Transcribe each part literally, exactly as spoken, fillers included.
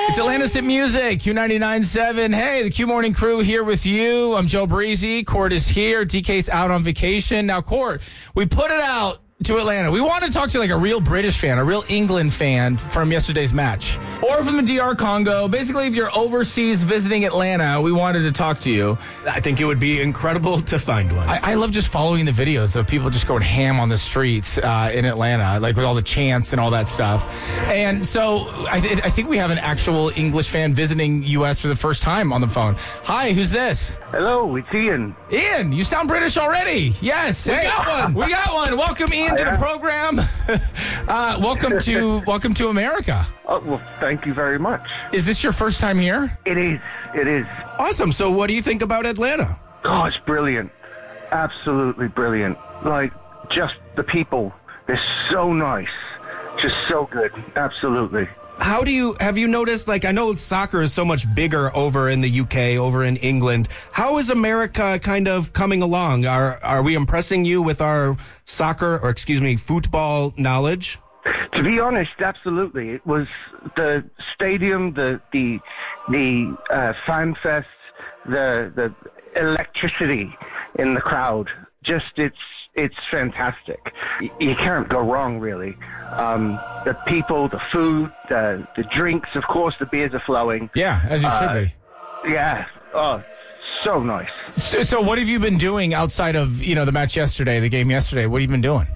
It's Atlanta's Hit Music, Q ninety-nine point seven. Hey, the Q Morning Crew here with you. I'm Joe Breezy. Court is here. D K's out on vacation. Now, Court, we put it out to Atlanta. We want to talk to like a real British fan, a real England fan from yesterday's match. Or from the D R Congo. Basically, if you're overseas visiting Atlanta, we wanted to talk to you. I think it would be incredible to find one. I, I love just following the videos of people just going ham on the streets uh, in Atlanta, like with all the chants and all that stuff. And so I, th- I think we have an actual English fan visiting U S for the first time on the phone. Hi, who's this? Hello, it's Ian. Ian, you sound British already. Yes. We hey, got one. We got one. Welcome, Ian, to the program. uh, welcome to welcome to America. Oh, well, thank you very much. Is this your first time here? It is. It is. Awesome. So what do you think about Atlanta? Oh, it's brilliant. Absolutely brilliant. Like, just the people. They're so nice. Just so good. Absolutely. How do you, have you noticed, like, I know soccer is so much bigger over in the U K, over in England. How is America kind of coming along? Are, are we impressing you with our soccer, or excuse me, football knowledge? To be honest, absolutely. It was the stadium, the the the uh, fan fest, the the electricity in the crowd. Just it's it's fantastic. Y- you can't go wrong, really. Um, the people, the food, the the drinks. Of course, the beers are flowing. Yeah, as you Uh, should be. Yeah. Oh, so nice. So, so what have you been doing outside of, you know, the match yesterday, the game yesterday? What have you been doing?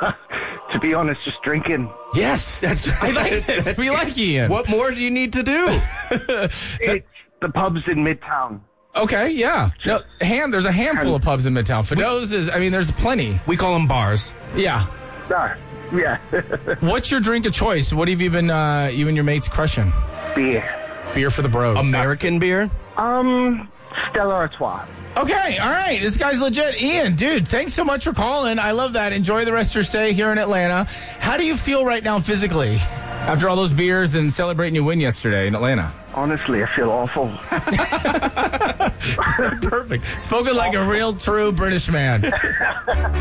To be honest, just drinking. Yes. That's I like this. We like Ian. What more do you need to do? It's the pubs in Midtown. Okay, yeah. No, hand, there's a handful of pubs in Midtown. Fido's is, I mean, there's plenty. We call them bars. Yeah. Ah, yeah. What's your drink of choice? What have you been, uh, you and your mates crushing? Beer. Beer for the bros. American beer? Um, Stella Artois. Okay, all right. This guy's legit. Ian, dude, thanks so much for calling. I love that. Enjoy the rest of your stay here in Atlanta. How do you feel right now physically after all those beers and celebrating your win yesterday in Atlanta? Honestly, I feel awful. Perfect. Spoken like a real, true British man.